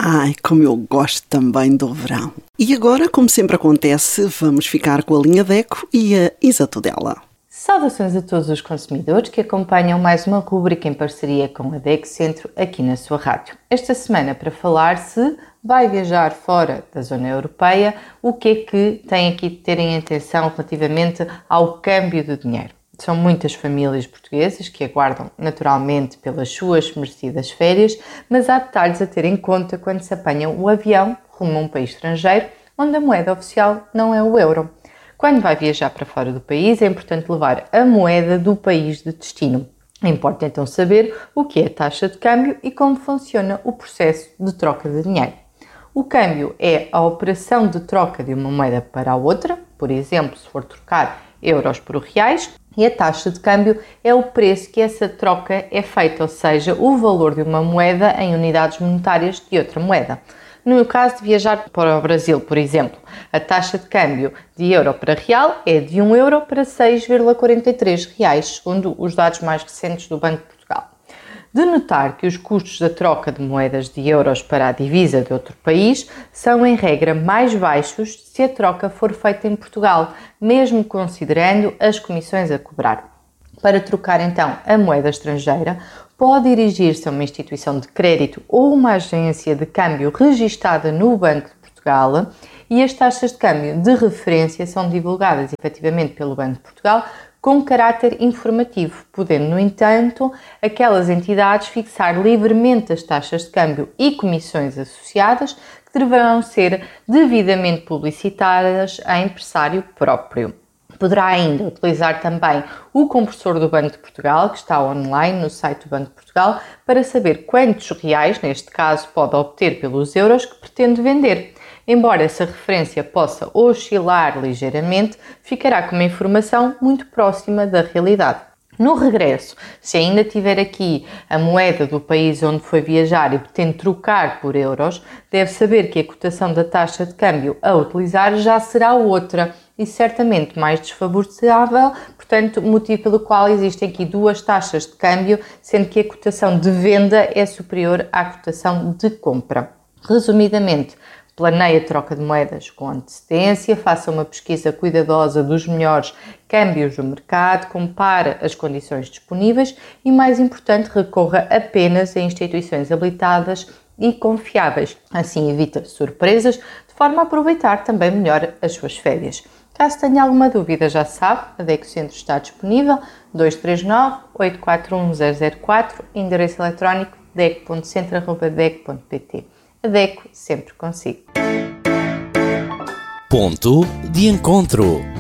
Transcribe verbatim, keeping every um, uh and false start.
Ai, como eu gosto também do verão. E agora, como sempre acontece, vamos ficar com a linha DECO e a Isa Tudela. Saudações a todos os consumidores que acompanham mais uma rúbrica em parceria com a DECO Centro aqui na sua rádio. Esta semana para falar se vai viajar fora da zona europeia, o que é que tem aqui de ter em atenção relativamente ao câmbio do dinheiro. São muitas famílias portuguesas que aguardam naturalmente pelas suas merecidas férias, mas há detalhes a ter em conta quando se apanham o avião rumo a um país estrangeiro, onde a moeda oficial não é o euro. Quando vai viajar para fora do país, é importante levar a moeda do país de destino. Importa então saber o que é a taxa de câmbio e como funciona o processo de troca de dinheiro. O câmbio é a operação de troca de uma moeda para a outra, por exemplo, se for trocar euros por reais, e a taxa de câmbio é o preço que essa troca é feita, ou seja, o valor de uma moeda em unidades monetárias de outra moeda. No caso de viajar para o Brasil, por exemplo, a taxa de câmbio de euro para real é de um euro para seis vírgula quarenta e três reais, segundo os dados mais recentes do Banco de Portugal. De notar que os custos da troca de moedas de euros para a divisa de outro país são, em regra, mais baixos se a troca for feita em Portugal, mesmo considerando as comissões a cobrar. Para trocar, então, a moeda estrangeira, pode dirigir-se a uma instituição de crédito ou uma agência de câmbio registada no Banco de Portugal e as taxas de câmbio de referência são divulgadas efetivamente pelo Banco de Portugal com caráter informativo, podendo, no entanto, aquelas entidades fixar livremente as taxas de câmbio e comissões associadas que deverão ser devidamente publicitadas a empresário próprio. Poderá ainda utilizar também o conversor do Banco de Portugal, que está online no site do Banco de Portugal, para saber quantos reais, neste caso, pode obter pelos euros que pretende vender. Embora essa referência possa oscilar ligeiramente, ficará com uma informação muito próxima da realidade. No regresso, se ainda tiver aqui a moeda do país onde foi viajar e pretende trocar por euros, deve saber que a cotação da taxa de câmbio a utilizar já será outra e certamente mais desfavorável, portanto, motivo pelo qual existem aqui duas taxas de câmbio, sendo que a cotação de venda é superior à cotação de compra. Resumidamente, planeie a troca de moedas com antecedência, faça uma pesquisa cuidadosa dos melhores câmbios do mercado, compare as condições disponíveis e, mais importante, recorra apenas a instituições habilitadas e confiáveis. Assim evita surpresas, de forma a aproveitar também melhor as suas férias. Caso tenha alguma dúvida, já sabe, a DECO Centro está disponível, dois três nove, oito quatro um, zero zero quatro, endereço eletrónico deco ponto centro arroba deco ponto pt. A DECO sempre consigo. Ponto de encontro.